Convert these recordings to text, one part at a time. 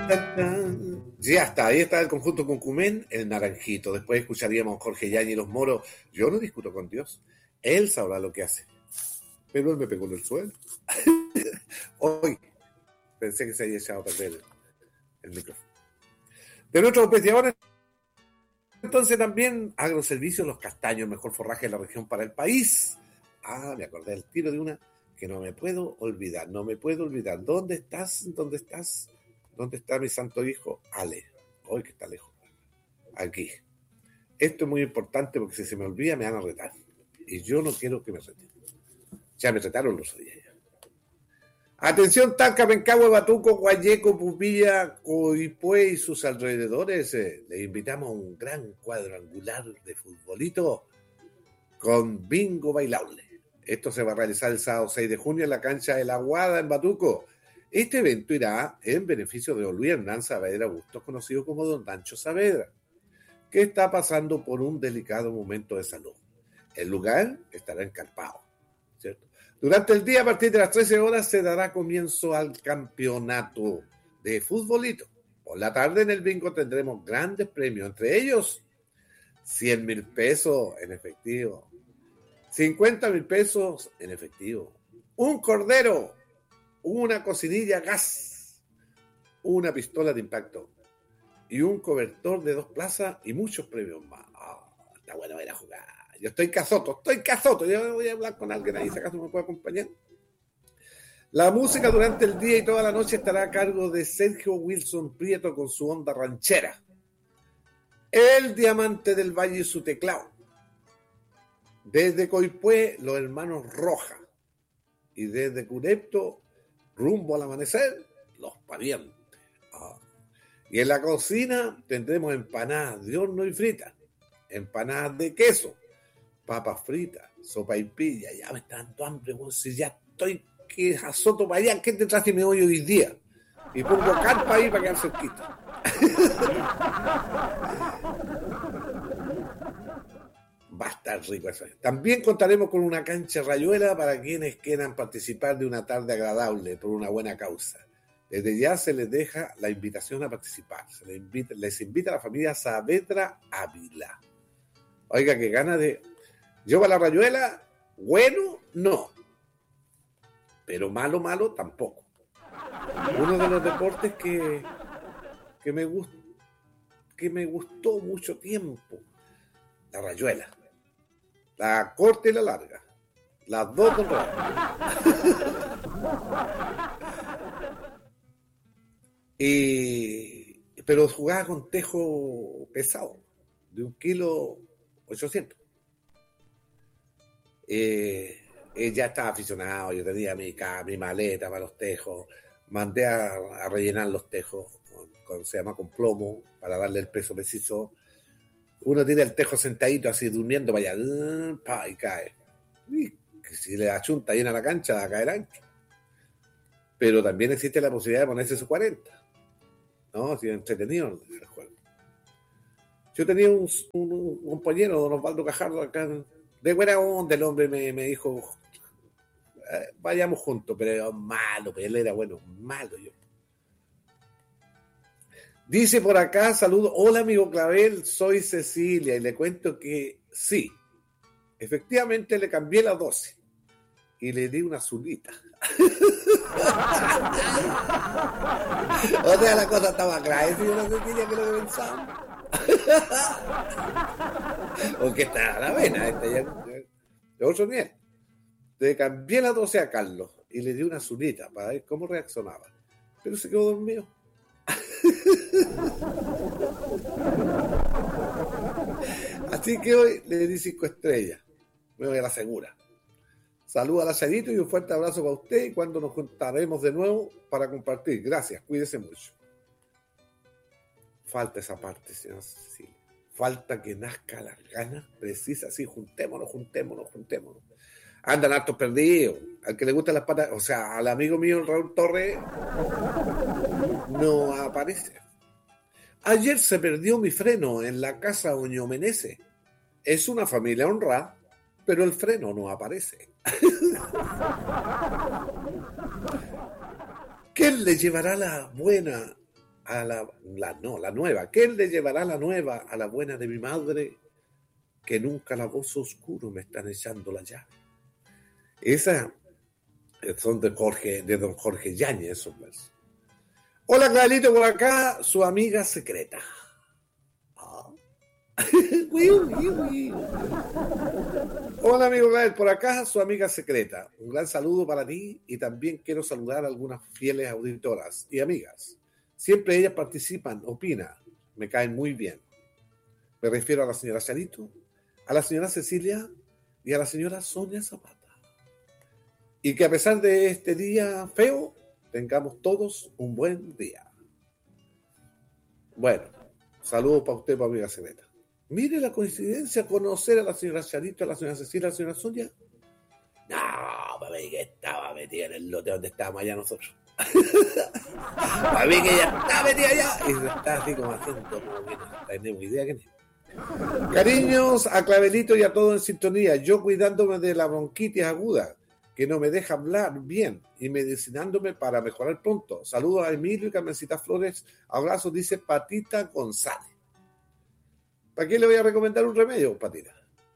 Ya está, ahí está el conjunto Concumén, el Naranjito. Después escucharíamos a Jorge Yañez y los Moros. Yo no discuto con Dios. Él sabrá lo que hace. Pero él me pegó en el suelo. Hoy pensé que se había echado a perder el micrófono. De nuestros auspiciadores, entonces también Agroservicios Los Castaños, el mejor forraje de la región para el país. Me acordé del tiro de una que no me puedo olvidar. ¿Dónde estás? ¿Dónde está mi santo hijo? Ale. Hoy que está lejos. Aquí. Esto es muy importante porque si se me olvida me van a retar. Y yo no quiero que me reten. Ya me retaron los días. Atención, Talca, Pencahue, Batuco, Guayeco, Pupilla, Coipue y sus alrededores. Les invitamos a un gran cuadrangular de futbolito con bingo bailable. Esto se va a realizar el sábado 6 de junio en la cancha de La Aguada en Batuco. Este evento irá en beneficio de Luis Hernán Saavedra Bustos, conocido como Don Rancho Saavedra, que está pasando por un delicado momento de salud. El lugar estará encarpado, ¿cierto? Durante el día, a partir de las 13 horas, se dará comienzo al campeonato de futbolito. Por la tarde en el bingo tendremos grandes premios, entre ellos 100,000 pesos en efectivo, 50,000 pesos en efectivo, un cordero, una cocinilla gas, una pistola de impacto y un cobertor de 2 plazas y muchos premios más. Está bueno ver a jugar. Yo estoy cazoto. Yo voy a hablar con alguien ahí, si acaso me puede acompañar. La música durante el día y toda la noche estará a cargo de Sergio Wilson Prieto con su onda ranchera. El Diamante del Valle y su teclado. Desde Coipue, los hermanos Roja. Y desde Curepto, rumbo al amanecer, los parientes. Y en la cocina tendremos empanadas de horno y fritas, empanadas de queso, papas fritas, sopa y pilla. Ya me está dando hambre, bueno, si ya estoy que azoto para allá, ¿qué te traje mi hoyo hoy día? Y pongo carpa ahí para quedar cerquita. Va a estar rico eso. También contaremos con una cancha rayuela para quienes quieran participar de una tarde agradable por una buena causa. Desde ya se les deja la invitación a participar. Les invita a la familia Saavedra Ávila. Oiga, qué gana de... Yo para la rayuela, bueno, no. Pero malo tampoco. Uno de los deportes que me gustó mucho tiempo. La rayuela. La corta y la larga. Las dos con pero jugaba con tejo pesado, de 1,800 kilos. Ya estaba aficionado, yo tenía mi maleta para los tejos, mandé a rellenar los tejos se llama con plomo, para darle el peso preciso. Uno tiene el tejo sentadito así, durmiendo para allá, y cae. Y si le achunta llena la cancha, va a caer ancho. Pero también existe la posibilidad de ponerse su 40. ¿No? Si es entretenido el juego. Yo tenía un compañero, don Osvaldo Cajardo, acá, de buena onda, el hombre me dijo, vayamos juntos, pero malo, pero él era bueno, malo yo. Dice por acá, saludo, hola amigo Clavel, soy Cecilia, y le cuento que sí, efectivamente le cambié la dosis y le di una azulita. O sea, la cosa estaba clara, yo no sé que lo que pensaba. O que está a la vena, de otro nivel. Le cambié la dosis a Carlos y le di una azulita para ver cómo reaccionaba. Pero se quedó dormido. Así que hoy le di 5 estrellas. Me voy a la segura. Saludos a la Chayito y un fuerte abrazo para usted y cuando nos juntaremos de nuevo para compartir. Gracias, cuídese mucho. Falta esa parte, señor Cecilia. Falta que nazca las ganas precisas. Sí, juntémonos. Andan hartos perdidos. Al que le gustan las patas, o sea, al amigo mío Raúl Torres no aparece. Ayer se perdió mi freno en la casa Oño Menezes. Es una familia honrada, pero el freno no aparece. ¿Quién le llevará la buena a la nueva? ¿Quién le llevará la nueva a la buena de mi madre? Que nunca la voz oscuro me están echando la llave. Esas son de don Jorge Yáñez, esos versos. Hola, Clarito, por acá, su amiga secreta. Ah. Hola, amigo Gael, por acá, su amiga secreta. Un gran saludo para ti y también quiero saludar a algunas fieles auditoras y amigas. Siempre ellas participan, opinan, me caen muy bien. Me refiero a la señora Charito, a la señora Cecilia y a la señora Sonia Zapata. Y que a pesar de este día feo, tengamos todos un buen día. Bueno, saludos para usted, para amiga secreta. Mire la coincidencia, conocer a la señora Charito, a la señora Cecilia, a la señora Sonia. No, para mí que estaba metida en el lote donde estábamos allá nosotros. Para mí que ella está metida allá y está así como haciendo como que no tenemos idea quién es. Cariños a Clavelito y a todos en sintonía. Yo cuidándome de la bronquitis aguda, que no me deja hablar bien y medicinándome para mejorar pronto. Saludos a Emilio y Carmencita Flores. Abrazos, dice Patita González. ¿Para qué le voy a recomendar un remedio, Patita?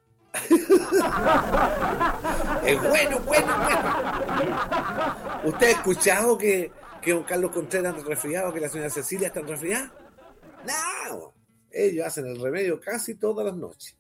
Es bueno. ¿Usted ha escuchado que don Carlos Contreras está resfriado, que la señora Cecilia está resfriada? No, ellos hacen el remedio casi todas las noches.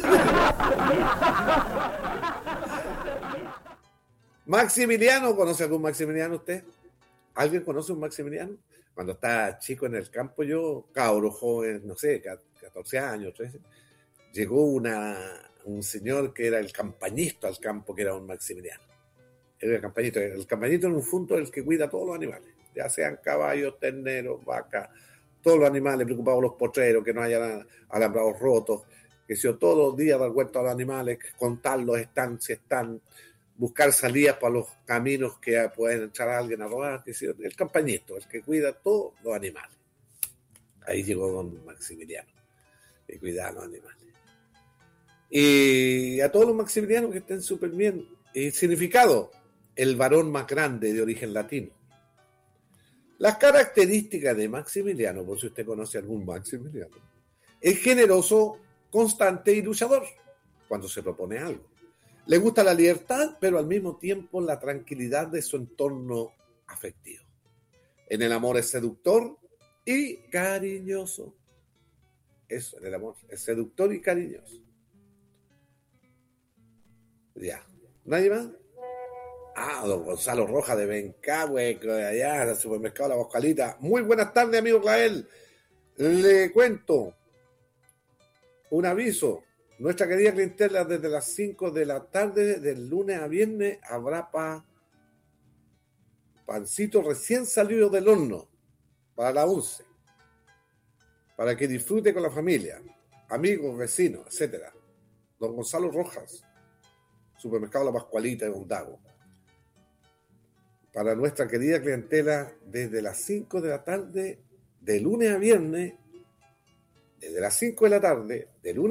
Maximiliano, ¿conoce algún Maximiliano usted? ¿Alguien conoce un Maximiliano? Cuando estaba chico en el campo, yo, cabro joven, no sé, 14 años, 13, llegó un señor que era el campañito al campo, que era un Maximiliano. Era el campañito en un punto el que cuida a todos los animales, ya sean caballos, terneros, vacas, todos los animales, preocupados los potreros, que no haya alambrados rotos, que si todos los días dar vuelta a los animales, contarlos si están, buscar salidas para los caminos que pueden entrar a alguien a robar, que si, el campañito, el que cuida todos los animales. Ahí llegó don Maximiliano, que cuidaba a los animales. Y a todos los maximilianos que estén súper bien. Y significado, el varón más grande de origen latino. Las características de Maximiliano, por si usted conoce algún Maximiliano, es generoso, constante y luchador cuando se propone algo. Le gusta la libertad, pero al mismo tiempo la tranquilidad de su entorno afectivo. En el amor es seductor y cariñoso. Eso, en el amor es seductor y cariñoso. Ya. ¿Nadie más? Ah, don Gonzalo Rojas de Bencahue, allá del supermercado La Boscalita. Muy buenas tardes, amigo Clael. Le cuento un aviso. Nuestra querida clientela, desde las 5 de la tarde, del lunes a viernes, habrá pancito recién salido del horno para la 11. Para que disfrute con la familia, amigos, vecinos, etcétera. Don Gonzalo Rojas, supermercado La Pascualita de Ondagua. Para nuestra querida clientela, desde las 5 de la tarde, de lunes a viernes, desde las 5 de la tarde, de lunes